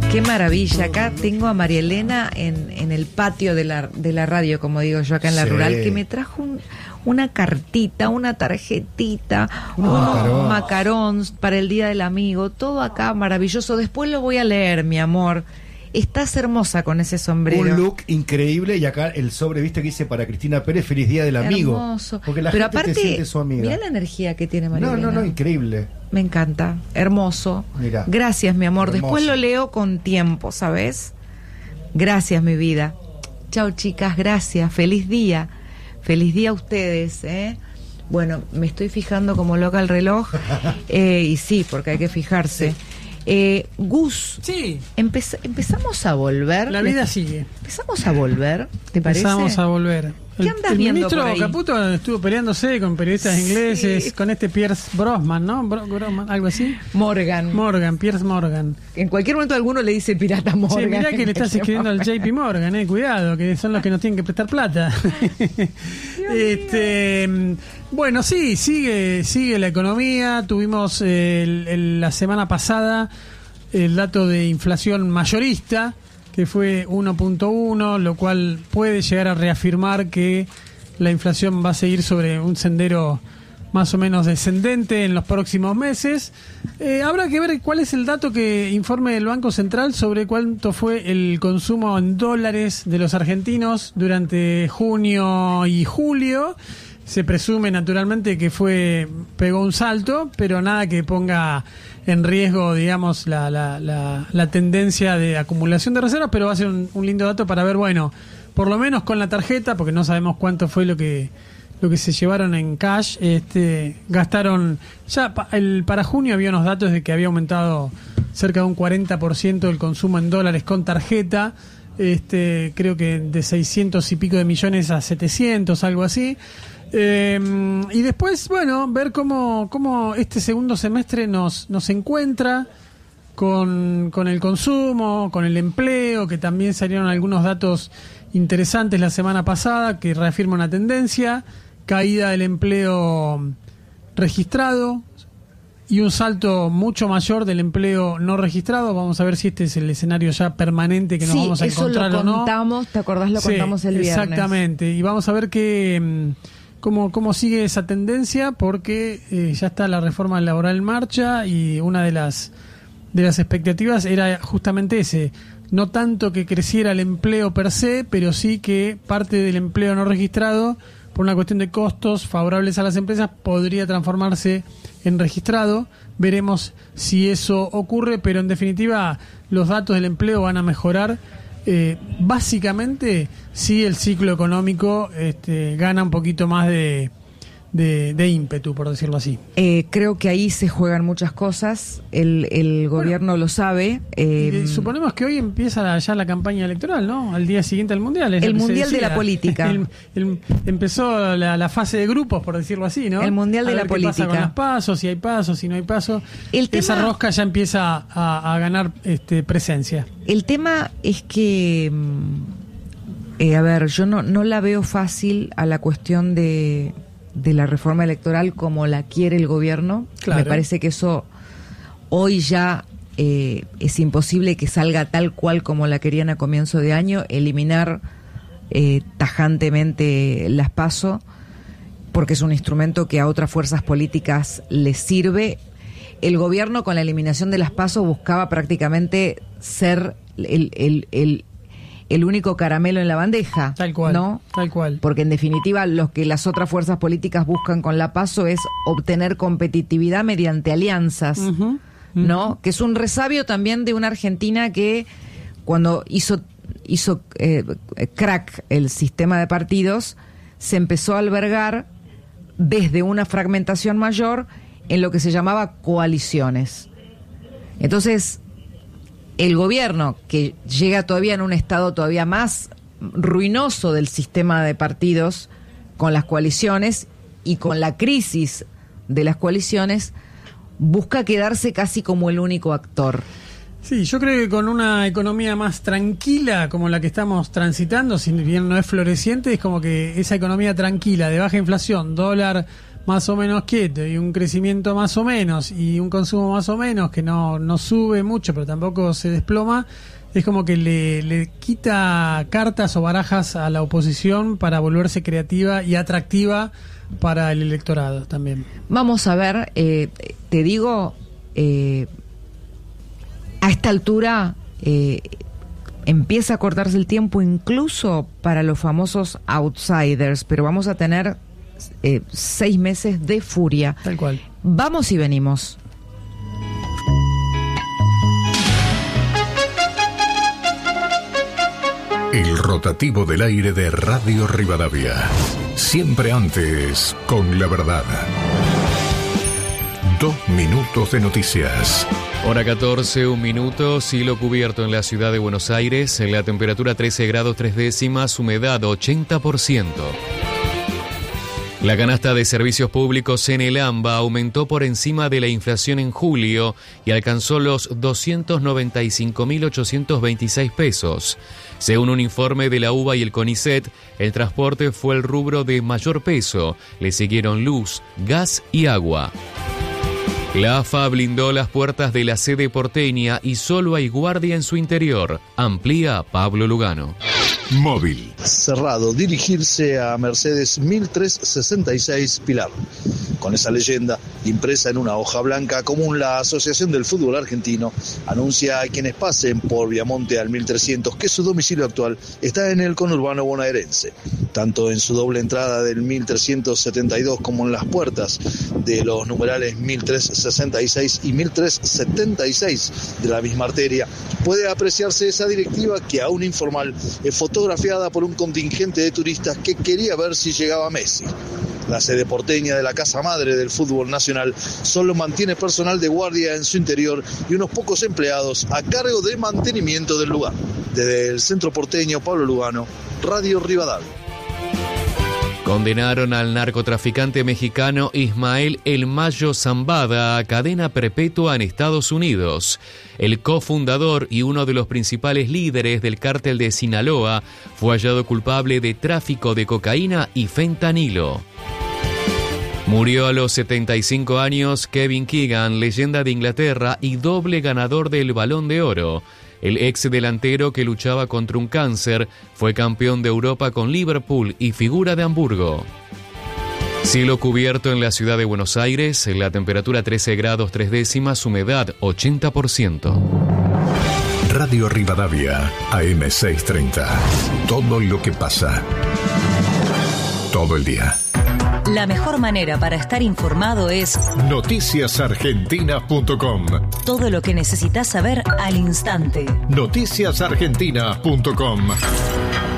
Qué maravilla. Acá tengo a María Elena en el patio de la radio, como digo yo, acá en la rural, que me trajo una cartita, una tarjetita, unos macarons para el Día del Amigo, todo acá maravilloso. Después lo voy a leer, mi amor. Estás hermosa con ese sombrero. Un look increíble, y acá el sobre, viste, que dice para Cristina Pérez, feliz Día del Amigo. Hermoso. Porque la Pero gente aparte, te siente su amiga. Mirá la energía que tiene María Elena. No, increíble. Me encanta, hermoso. Mirá. Gracias, mi amor. Hermoso. Después lo leo con tiempo, ¿sabes? Gracias, mi vida. Chao, chicas, gracias. Feliz día. Feliz día a ustedes, ¿eh? Bueno, me estoy fijando como loca el reloj. Y sí, porque hay que fijarse. Gus, sí. Empezamos a volver. La vida sigue. Empezamos a volver, ¿te parece? Empezamos a volver. ¿Qué andas el viendo ministro por ahí? Caputo estuvo peleándose con periodistas ingleses, Sí. con este Piers Brosnan, ¿no? Brosnan, algo así. Piers Morgan. En cualquier momento alguno le dice pirata Morgan. Sí, mirá que le estás escribiendo al JP Morgan, cuidado, que son los que nos tienen que prestar plata. Bueno, sí, sigue la economía. Tuvimos la semana pasada el dato de inflación mayorista, que fue 1.1, lo cual puede llegar a reafirmar que la inflación va a seguir sobre un sendero más o menos descendente en los próximos meses. Habrá que ver cuál es el dato que informe el Banco Central sobre cuánto fue el consumo en dólares de los argentinos durante junio y julio. Se presume naturalmente que pegó un salto, pero nada que ponga en riesgo, digamos, la tendencia de acumulación de reservas, pero va a ser un lindo dato para ver, bueno, por lo menos con la tarjeta, porque no sabemos cuánto fue lo que se llevaron en cash. Gastaron, ya para junio había unos datos de que había aumentado cerca de un 40% el consumo en dólares con tarjeta, creo que de 600 y pico de millones a 700, algo así. Y después, bueno, ver cómo este segundo semestre nos encuentra con el consumo, con el empleo, que también salieron algunos datos interesantes la semana pasada que reafirman una tendencia, caída del empleo registrado y un salto mucho mayor del empleo no registrado. Vamos a ver si este es el escenario ya permanente que nos vamos a encontrar o no. Sí, eso lo contamos, ¿te acordás? Lo contamos el viernes. Exactamente, y vamos a ver cómo sigue esa tendencia, porque ya está la reforma laboral en marcha, y una de las expectativas era justamente ese, no tanto que creciera el empleo per se, pero sí que parte del empleo no registrado, por una cuestión de costos favorables a las empresas, podría transformarse en registrado. Veremos si eso ocurre, pero en definitiva los datos del empleo van a mejorar. Básicamente, si el ciclo económico gana un poquito más de ímpetu, por decirlo así. Creo que ahí se juegan muchas cosas. El gobierno lo sabe. Suponemos que hoy empieza ya la campaña electoral, ¿no? Al día siguiente del Mundial. El Mundial de la política. Empezó la fase de grupos, por decirlo así, ¿no? El Mundial de la política. ¿Qué pasa con los pasos? Si hay pasos, si no hay pasos. Esa rosca ya empieza a ganar presencia. El tema es que, a ver, yo no la veo fácil a la cuestión de la reforma electoral como la quiere el gobierno. Claro. Me parece que eso hoy ya es imposible que salga tal cual como la querían a comienzo de año, eliminar tajantemente las PASO, porque es un instrumento que a otras fuerzas políticas les sirve. El gobierno, con la eliminación de las PASO, buscaba prácticamente ser el único caramelo en la bandeja. Tal cual, ¿no? Tal cual. Porque en definitiva lo que las otras fuerzas políticas buscan con la PASO es obtener competitividad mediante alianzas, ¿no? Que es un resabio también de una Argentina que cuando hizo crack el sistema de partidos, se empezó a albergar desde una fragmentación mayor en lo que se llamaba coaliciones. Entonces, el gobierno, que llega todavía en un estado todavía más ruinoso del sistema de partidos, con las coaliciones y con la crisis de las coaliciones, busca quedarse casi como el único actor. Sí, yo creo que con una economía más tranquila como la que estamos transitando, si bien no es floreciente, es como que esa economía tranquila, de baja inflación, dólar más o menos quieto y un crecimiento más o menos y un consumo más o menos que no sube mucho pero tampoco se desploma, es como que le quita cartas o barajas a la oposición para volverse creativa y atractiva para el electorado también. Vamos a ver, te digo, a esta altura empieza a cortarse el tiempo incluso para los famosos outsiders, pero vamos a tener 6 meses de furia. Tal cual. Vamos y venimos. El rotativo del aire de Radio Rivadavia. Siempre antes con la verdad. 2 minutos de noticias. Hora 14, 1 minuto, cielo cubierto en la ciudad de Buenos Aires, la temperatura 13 grados 3 décimas, humedad 80%. La canasta de servicios públicos en el AMBA aumentó por encima de la inflación en julio y alcanzó los 295.826 pesos. Según un informe de la UBA y el CONICET, el transporte fue el rubro de mayor peso, le siguieron luz, gas y agua. La AFA blindó las puertas de la sede porteña y solo hay guardia en su interior. Amplía Pablo Lugano. Móvil. Cerrado, dirigirse a Mercedes 1366 Pilar. Con esa leyenda impresa en una hoja blanca común, la Asociación del Fútbol Argentino anuncia a quienes pasen por Viamonte al 1300 que su domicilio actual está en el conurbano bonaerense. Tanto en su doble entrada del 1372 como en las puertas de los numerales 1366 y 1376 de la misma arteria puede apreciarse esa directiva que aún informal es fotografiada por un contingente de turistas que quería ver si llegaba Messi. La sede porteña de la Casa Madre del Fútbol Nacional solo mantiene personal de guardia en su interior y unos pocos empleados a cargo de mantenimiento del lugar. Desde el centro porteño, Pablo Lugano, Radio Rivadavia. Condenaron al narcotraficante mexicano Ismael El Mayo Zambada a cadena perpetua en Estados Unidos. El cofundador y uno de los principales líderes del cártel de Sinaloa fue hallado culpable de tráfico de cocaína y fentanilo. Murió a los 75 años Kevin Keegan, leyenda de Inglaterra y doble ganador del Balón de Oro. El ex delantero que luchaba contra un cáncer fue campeón de Europa con Liverpool y figura de Hamburgo. Cielo cubierto en la ciudad de Buenos Aires, la temperatura 13 grados 3 décimas, humedad 80%. Radio Rivadavia, AM630. Todo lo que pasa. Todo el día. La mejor manera para estar informado es noticiasargentina.com. Todo lo que necesitas saber al instante. Noticiasargentina.com.